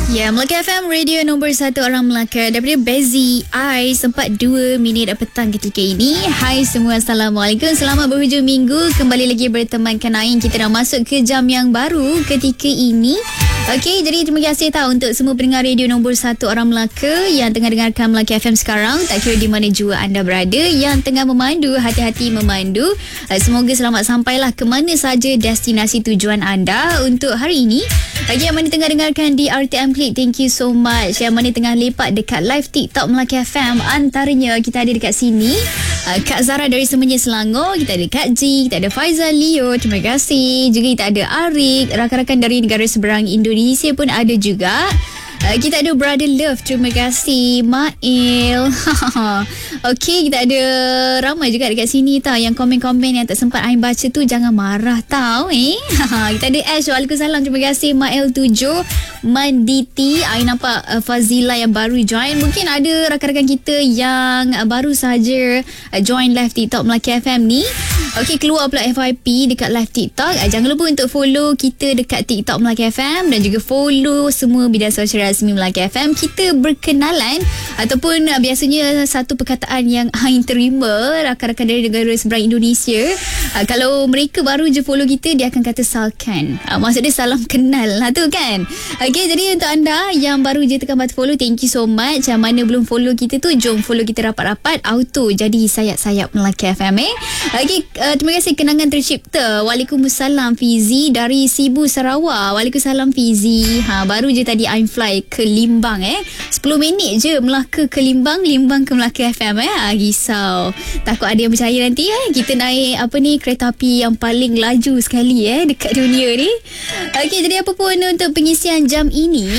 Ya, Melaka FM, radio nombor 1 orang Melaka. Daripada Bezi I, sempat 2 minit petang ketika ini. Hai semua, Assalamualaikum. Selamat berhujung minggu. Kembali lagi bertemankan Ain. Kita dah masuk ke jam yang baru ketika ini. Okey, jadi terima kasih untuk semua pendengar radio nombor 1 orang Melaka yang tengah dengarkan Melaka FM sekarang. Tak kira di mana jua anda berada. Yang tengah memandu, hati-hati memandu. Semoga selamat sampailah ke mana saja destinasi tujuan anda untuk hari ini. Bagi yang mana tengah dengarkan di RTM Klik, thank you so much. Yang mana tengah lepak dekat live TikTok Melaka FM, antaranya kita ada dekat sini Kak Zara dari Semenyi Selangor, kita ada Kak G, kita ada Faizal Leo, terima kasih. Juga kita ada Arik, rakan-rakan dari negara seberang Indonesia pun ada juga. Kita ada Brother Love, terima kasih. Mail. Okey, kita ada ramai juga dekat sini yang komen-komen yang tak sempat Ain baca tu, jangan marah kita ada Ash, waalaikumsalam, terima kasih. Mail 7 Manditi. Ain nampak Fazila yang baru join. Mungkin ada rakan-rakan kita yang baru saja join live TikTok Melaka FM ni. Okey, keluar pula FYP dekat live TikTok. Jangan lupa untuk follow kita dekat TikTok Melaka FM dan juga follow semua media sosial rasmi Melaka FM. Kita berkenalan ataupun biasanya satu perkataan yang Ain terima rakan-rakan dari negara seberang Indonesia, kalau mereka baru je follow kita, dia akan kata salkan. Maksud dia salam kenal lah tu kan. Okey, jadi untuk anda yang baru je tekan button follow, thank you so much. Yang mana belum follow kita tu, jom follow kita rapat-rapat, auto jadi sayap-sayap Melaka FM. Okey, terima kasih Kenangan Tercipta. Waalaikumsalam Fizi dari Sibu Sarawak. Waalaikumsalam Fizi. Baru je tadi I'm fly ke Limbang 10 minit je Melaka ke Limbang, Limbang ke Melaka FM risau. Takut ada yang percaya nanti kita naik kereta api yang paling laju sekali dekat dunia ni. Okey, jadi apa pun untuk pengisian jam ini,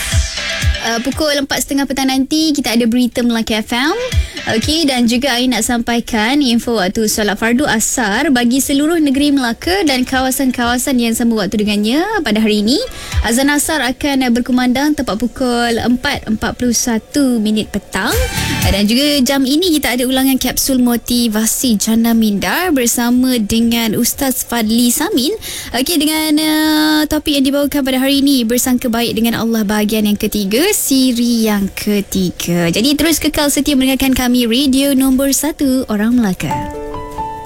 pukul 4.30 petang nanti kita ada berita Melaka FM. Okey, dan juga Ain nak sampaikan info waktu solat fardu asar bagi seluruh negeri Melaka dan kawasan-kawasan yang sama waktu dengannya pada hari ini. Azan asar akan berkumandang tepat pukul 4.41 petang. Dan juga jam ini kita ada ulangan kapsul motivasi Jana Minda bersama dengan Ustaz Fadli Samin. Okey, dengan topik yang dibawakan pada hari ini, bersangka baik dengan Allah bahagian yang ketiga, siri yang ketiga. Jadi terus kekal setia mendengarkan kami, radio nombor 1 orang Melaka.